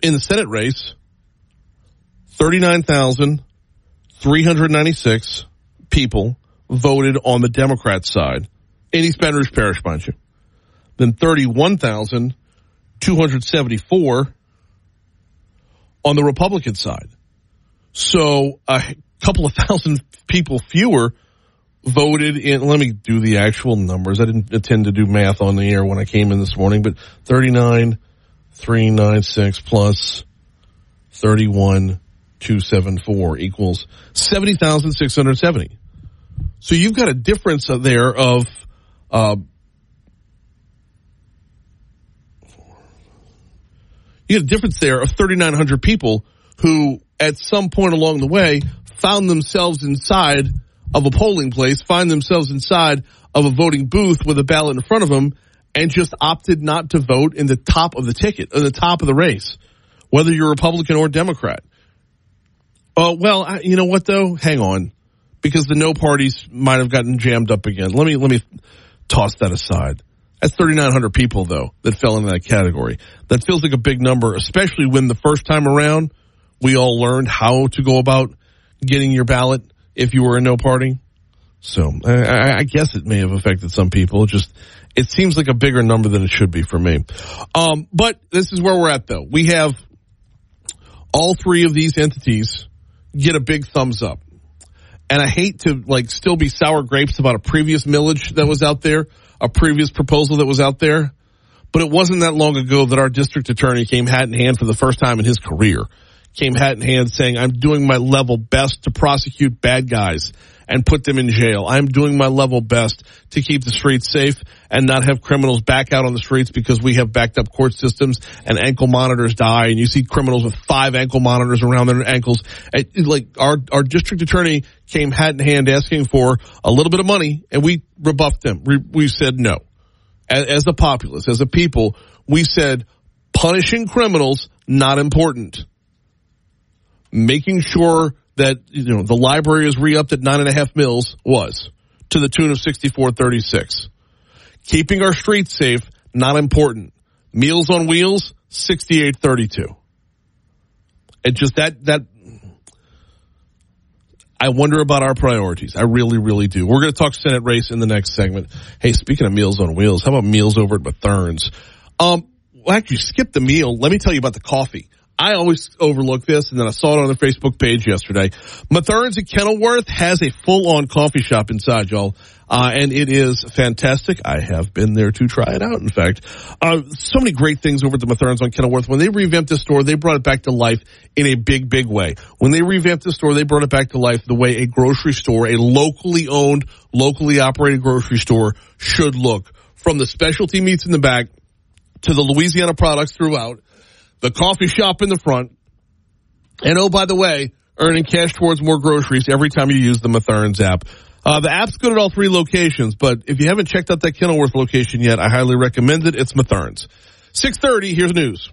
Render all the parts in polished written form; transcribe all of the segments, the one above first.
in the Senate race, 39,396 people voted on the Democrat side in East Baton Rouge Parish, mind you. Then 31,274 on the Republican side. So a couple of thousand people fewer voted in. Let me do the actual numbers. I didn't intend to do math on the air when I came in this morning, but 39,396 plus 31,274 equals 70,670. So you've got a difference there of you get a difference there of 3,900 people who at some point along the way found themselves inside of a polling place, find themselves inside of a voting booth with a ballot in front of them, and just opted not to vote in the top of the ticket, or the top of the race, whether you're Republican or Democrat. Well, you know what though? Hang on, because the no parties might have gotten jammed up again. Let me toss that aside. That's 3,900 people though that fell into that category. That feels like a big number, especially when the first time around we all learned how to go about getting your ballot if you were a no party. So I guess it may have affected some people. It seems like a bigger number than it should be for me. But this is where we're at though. We have all three of these entities get a big thumbs up. And I hate to still be sour grapes about a previous millage that was out there, a previous proposal that was out there. But it wasn't that long ago that our district attorney came hat in hand for the first time in his career. Came hat in hand saying, I'm doing my level best to prosecute bad guys and put them in jail. I'm doing my level best to keep the streets safe and not have criminals back out on the streets because we have backed up court systems and ankle monitors die. And you see criminals with 5 ankle monitors around their ankles. Our district attorney came hat in hand asking for a little bit of money, and we rebuffed them. We said no. As a populace, as a people, we said punishing criminals, not important. Making sure that the library is re-upped at $9.5 million was to the tune of $64.36. Keeping our streets safe, not important. Meals on Wheels, $68.32. And just that I wonder about our priorities. I really, really do. We're going to talk Senate race in the next segment. Hey, speaking of Meals on Wheels, how about meals over at Mathern's? Well, actually, skip the meal. Let me tell you about the coffee. I always overlook this, and then I saw it on the Facebook page yesterday. Mathern's at Kenilworth has a full-on coffee shop inside, y'all, and it is fantastic. I have been there to try it out, in fact. So many great things over at the Mathern's on Kenilworth. When they revamped the store, they brought it back to life in a big, big way. When they revamped the store, they brought it back to life the way a grocery store, a locally owned, locally operated grocery store should look. From the specialty meats in the back to the Louisiana products throughout, the coffee shop in the front, and oh, by the way, earning cash towards more groceries every time you use the Mathern's app. The app's good at all 3 locations, but if you haven't checked out that Kenilworth location yet, I highly recommend it. It's Mathern's. 6:30, here's the news.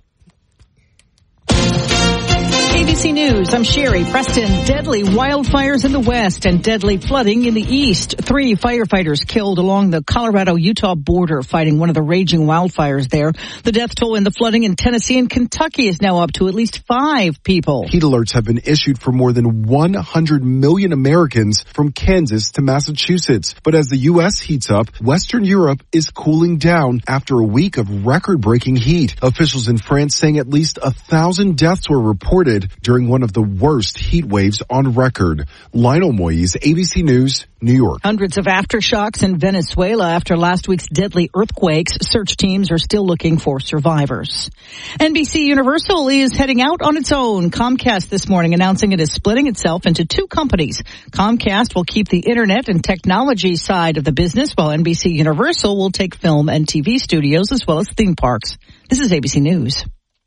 ABC News, I'm Sherry. Preston, deadly wildfires in the west and deadly flooding in the east. 3 firefighters killed along the Colorado-Utah border fighting one of the raging wildfires there. The death toll in the flooding in Tennessee and Kentucky is now up to at least 5 people. Heat alerts have been issued for more than 100 million Americans from Kansas to Massachusetts. But as the U.S. heats up, Western Europe is cooling down after a week of record-breaking heat. Officials in France saying at least 1,000 deaths were reported during one of the worst heat waves on record. Lionel Moyes, ABC News, New York. Hundreds of aftershocks in Venezuela after last week's deadly earthquakes. Search teams are still looking for survivors. NBC Universal is heading out on its own. Comcast this morning announcing it is splitting itself into 2 companies. Comcast will keep the internet and technology side of the business, while NBC Universal will take film and TV studios as well as theme parks. This is ABC News.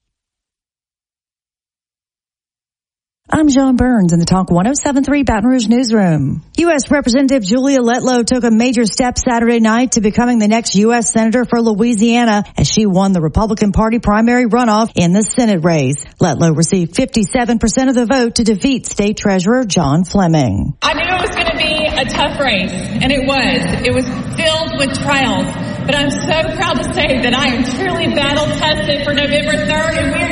I'm John Burns in the Talk 107.3 Baton Rouge newsroom. U.S. Representative Julia Letlow took a major step Saturday night to becoming the next U.S. Senator for Louisiana as she won the Republican Party primary runoff in the Senate race. Letlow received 57% of the vote to defeat State Treasurer John Fleming. I knew it was going to be a tough race, and it was. It was filled with trials, but I'm so proud to say that I am truly battle-tested for November 3rd, and we're